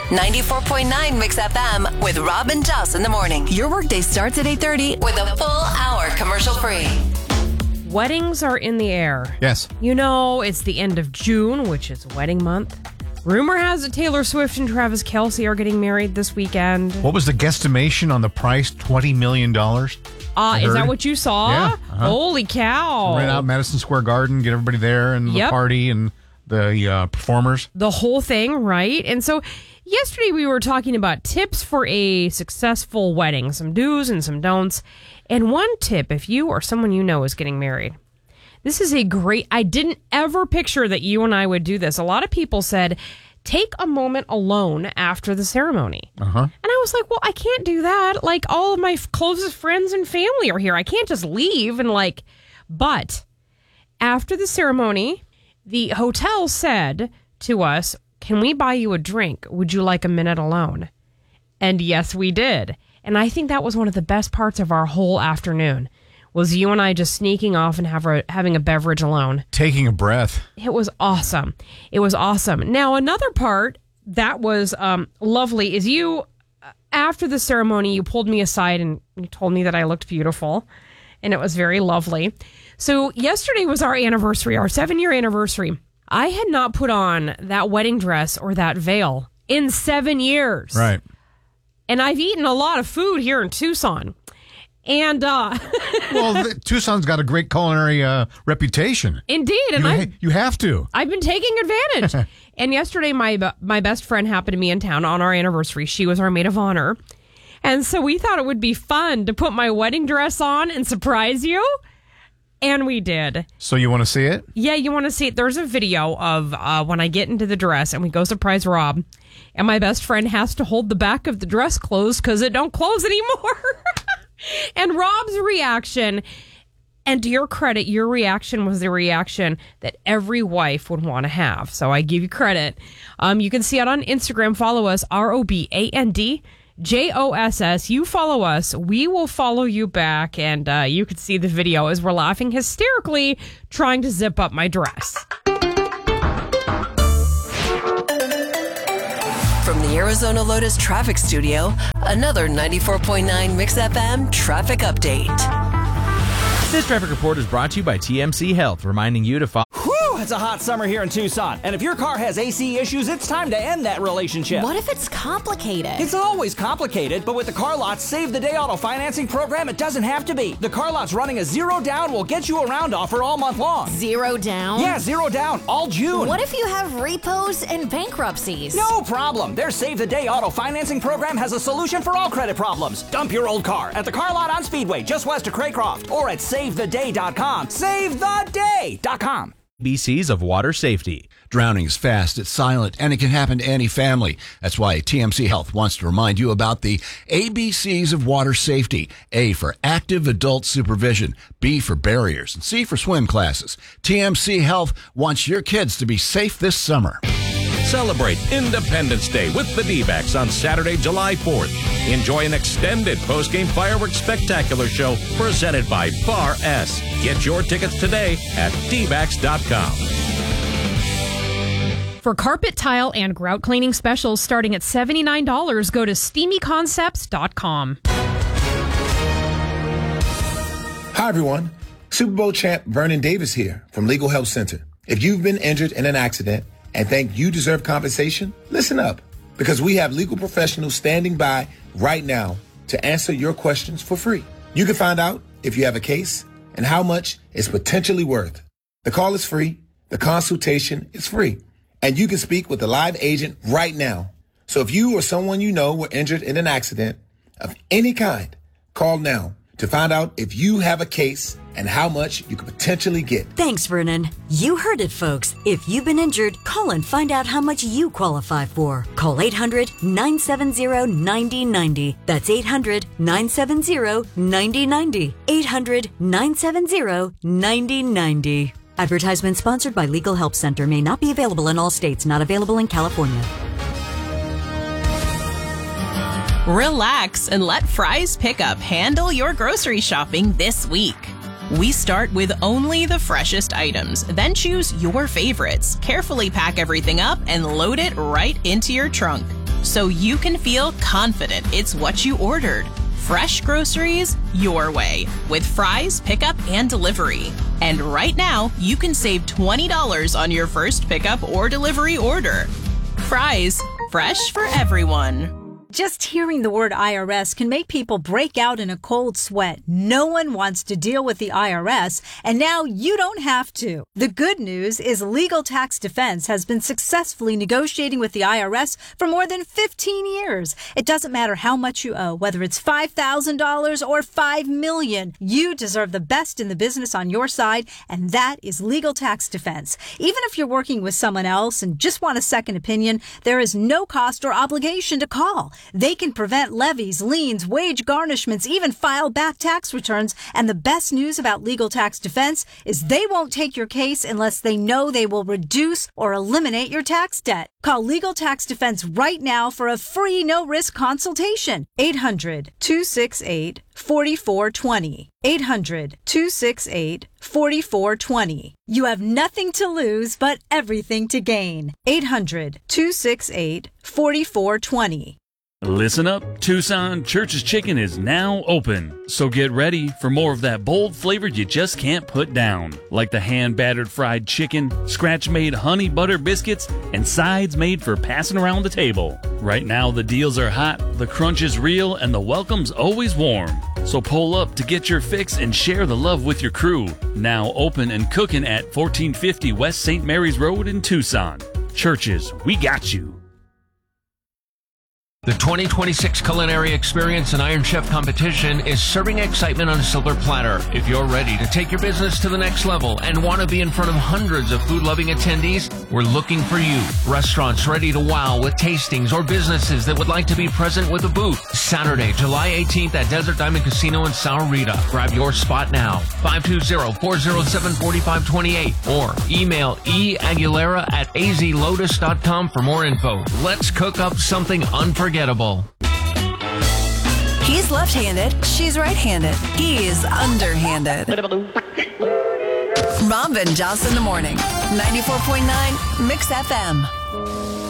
94.9 Mix FM with Rob and Jess in the morning. Your workday starts at 8:30 with a full hour commercial free. Weddings are in the air. Yes. You know, it's the end of June, which is wedding month. Rumor has it Taylor Swift and Travis Kelce are getting married this weekend. What was the guesstimation on the price? $20 million? Is that what you saw? Yeah. Holy cow. Rent out Madison Square Garden, get everybody there, and the party and the performers. The whole thing, right? And so yesterday we were talking about tips for a successful wedding, some do's and some don'ts. And one tip, if you or someone you know is getting married, this is a great, I didn't ever picture that you and I would do this. A lot of people said, take a moment alone after the ceremony. And I was like, well, I can't do that. Like, all of my closest friends and family are here. I can't just leave and but after the ceremony, the hotel said to us, can we buy you a drink? Would you like a minute alone? And yes, we did. And I think that was one of the best parts of our whole afternoon, was you and I just sneaking off and having a beverage alone. Taking a breath. It was awesome. It was awesome. Now, another part that was lovely is you, after the ceremony, you pulled me aside and you told me that I looked beautiful. And it was very lovely. So yesterday was our anniversary, our 7-year anniversary. I had not put on that wedding dress or that veil in 7 years. Right. And I've eaten a lot of food here in Tucson. And well, Tucson's got a great culinary reputation. Indeed, and you have to. I've been taking advantage. And yesterday, my best friend happened to be in town on our anniversary. She was our maid of honor, and so we thought it would be fun to put my wedding dress on and surprise you. And we did. So you want to see it? Yeah, you want to see it. There's a video of when I get into the dress and we go surprise Rob, and my best friend has to hold the back of the dress closed because it don't close anymore. And Rob's reaction, and to your credit, your reaction was the reaction that every wife would want to have. So I give you credit. You can see it on Instagram. Follow us, ROBANDJOSS. You follow us, we will follow you back. And you can see the video as we're laughing hysterically, trying to zip up my dress. From the Arizona Lotus Traffic Studio, another 94.9 Mix FM traffic update. This traffic report is brought to you by TMC Health, reminding you to follow. It's a hot summer here in Tucson, and if your car has AC issues, it's time to end that relationship. What if it's complicated? It's always complicated, but with the Car Lots Save the Day Auto Financing Program, it doesn't have to be. The Car Lots running a zero down will get you around offer all month long. Zero down? Yeah, zero down, all June. What if you have repos and bankruptcies? No problem. Their Save the Day Auto Financing Program has a solution for all credit problems. Dump your old car at the Car Lot on Speedway, just west of Craycroft, or at SaveTheDay.com. SaveTheDay.com. ABCs of water safety. Drowning is fast, it's silent, and it can happen to any family. That's why TMC Health wants to remind you about the ABCs of water safety. A for active adult supervision, B for barriers, and C for swim classes. TMC Health wants your kids to be safe this summer. Celebrate Independence Day with the D-backs on Saturday, July 4th. Enjoy an extended post-game fireworks spectacular show presented by Bar S. Get your tickets today at dbacks.com. For carpet, tile, and grout cleaning specials starting at $79, go to steamyconcepts.com. Hi, everyone. Super Bowl champ Vernon Davis here from Legal Help Center. If you've been injured in an accident and think you deserve compensation, listen up, because we have legal professionals standing by right now to answer your questions for free. You can find out if you have a case and how much it's potentially worth. The call is free, the consultation is free, and you can speak with a live agent right now. So if you or someone you know were injured in an accident of any kind, call now to find out if you have a case and how much you could potentially get. Thanks, Vernon. You heard it, folks. If you've been injured, call and find out how much you qualify for. Call 800-970-9090. That's 800-970-9090. 800-970-9090. Advertisement sponsored by Legal Help Center. May not be available in all states. Not available in California. Relax and let Fry's Pickup handle your grocery shopping this week. We start with only the freshest items, then choose your favorites, carefully pack everything up, and load it right into your trunk. so you can feel confident it's what you ordered. Fresh groceries your way with Fry's pickup and delivery. And right now, you can save $20 on your first pickup or delivery order. Fry's, fresh for everyone. Just hearing the word IRS can make people break out in a cold sweat. No one wants to deal with the IRS, and now you don't have to. The good news is Legal Tax Defense has been successfully negotiating with the IRS for more than 15 years. It doesn't matter how much you owe, whether it's $5,000 or $5 million. You deserve the best in the business on your side, and that is Legal Tax Defense. Even if you're working with someone else and just want a second opinion, there is no cost or obligation to call. They can prevent levies, liens, wage garnishments, even file back tax returns. And the best news about Legal Tax Defense is they won't take your case unless they know they will reduce or eliminate your tax debt. Call Legal Tax Defense right now for a free no-risk consultation. 800-268-4420. 800-268-4420. You have nothing to lose but everything to gain. 800-268-4420. Listen up, Tucson Church's Chicken is now open. So get ready for more of that bold flavor you just can't put down. Like the hand-battered fried chicken, scratch-made honey butter biscuits, and sides made for passing around the table. Right now the deals are hot, the crunch is real, and the welcome's always warm. So pull up to get your fix and share the love with your crew. Now open and cooking at 1450 West St. Mary's Road in Tucson. Churches, we got you. The 2026 Culinary Experience and Iron Chef Competition is serving excitement on a silver platter. If you're ready to take your business to the next level and want to be in front of hundreds of food-loving attendees, we're looking for you. Restaurants ready to wow with tastings or businesses that would like to be present with a booth. Saturday, July 18th at Desert Diamond Casino in Sahuarita. Grab your spot now. 520-407-4528 or email eaguilera@azlotus.com for more info. Let's cook up something unforgettable. He's left-handed, she's right-handed. He's underhanded. Rob and Joss in the morning. 94.9 Mix FM.